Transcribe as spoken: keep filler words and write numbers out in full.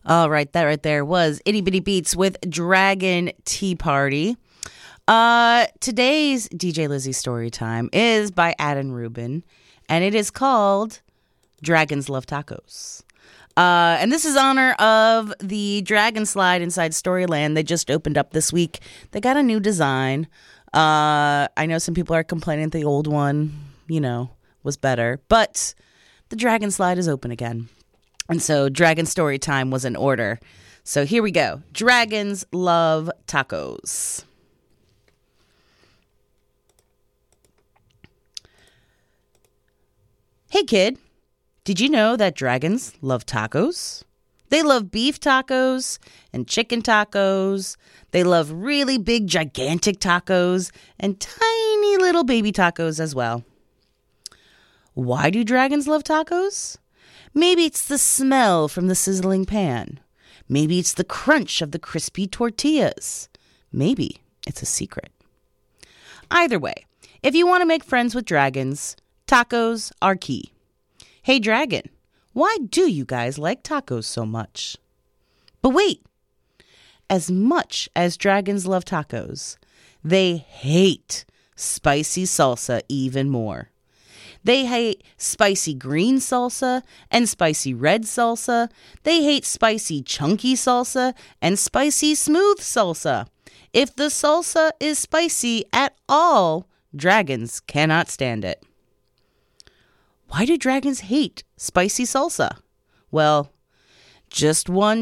All right, that right there was Itty Bitty Beats with Dragon Tea Party. Uh, today's D J Lizzie story time is by Adam Rubin, and it is called Dragons Love Tacos. Uh, and this is honor of the Dragon Slide inside Storyland. They just opened up this week. They got a new design. Uh, I know some people are complaining the old one, you know, was better, but the Dragon Slide is open again. And so Dragon Story Time was in order. So here we go. Dragons love tacos. Hey kid, did you know that dragons love tacos? They love beef tacos and chicken tacos. They love really big, gigantic tacos and tiny little baby tacos as well. Why do dragons love tacos? Maybe it's the smell from the sizzling pan. Maybe it's the crunch of the crispy tortillas. Maybe it's a secret. Either way, if you want to make friends with dragons, tacos are key. Hey, dragon, why do you guys like tacos so much? But wait, as much as dragons love tacos, they hate spicy salsa even more. They hate spicy green salsa and spicy red salsa. They hate spicy chunky salsa and spicy smooth salsa. If the salsa is spicy at all, dragons cannot stand it. Why do dragons hate spicy salsa? Well, just one